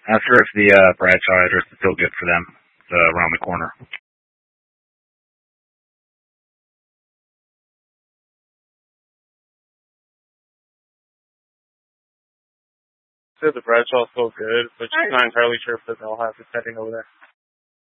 Not sure if the Bradshaw address is still good for them. It's around the corner. Said the Bradshaw's still good, but she's not entirely sure if they'll have this heading over there.